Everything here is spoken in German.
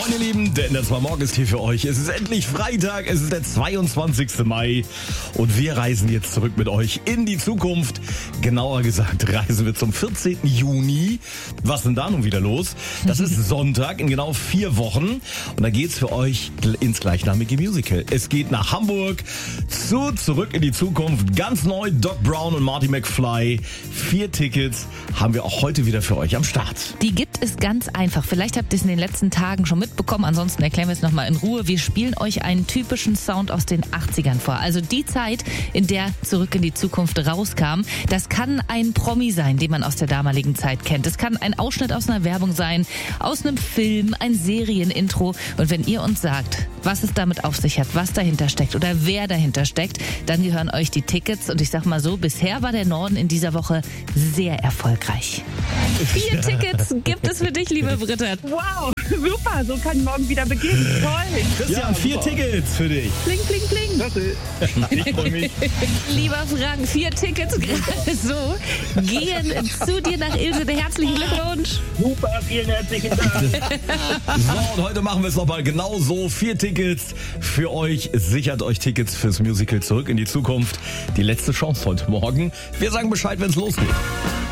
Moin ihr Lieben, der NDR 2 Morgen ist hier für euch. Es ist endlich Freitag, es ist der 22. Mai und wir reisen jetzt zurück mit euch in die Zukunft. Genauer gesagt reisen wir zum 14. Juni. Was ist denn da nun wieder los? Das ist Sonntag in genau 4 Wochen und da geht's für euch ins gleichnamige Musical. Es geht nach Hamburg zu Zurück in die Zukunft. Ganz neu, Doc Brown und Marty McFly. 4 Tickets haben wir auch heute wieder für euch am Start. Die gibt es ganz einfach. Vielleicht habt ihr es in den letzten Tagen schon mitbekommen. Ansonsten erklären wir es nochmal in Ruhe. Wir spielen euch einen typischen Sound aus den 80ern vor. Also die Zeit, in der Zurück in die Zukunft rauskam. Das kann ein Promi sein, den man aus der damaligen Zeit kennt. Es kann ein Ausschnitt aus einer Werbung sein, aus einem Film, ein Serienintro. Und wenn ihr uns sagt, was es damit auf sich hat, was dahinter steckt oder wer dahinter steckt, dann gehören euch die Tickets. Und ich sag mal so, bisher war der Norden in dieser Woche sehr erfolgreich. 4 Tickets gibt es für dich, liebe Britta. Wow, super, so kann morgen wieder beginnen. Toll. Christian, 4 Tickets für dich. Bling, bling, bling. Ich freue mich. Lieber Frank, 4 Tickets gerade so gehen zu dir nach Ilse. Herzlichen Glückwunsch. Super, vielen herzlichen Dank. So, und heute machen wir es nochmal genau so. 4 Tickets für euch. Sichert euch Tickets fürs Musical Zurück in die Zukunft. Die letzte Chance heute Morgen. Wir sagen Bescheid, wenn es losgeht.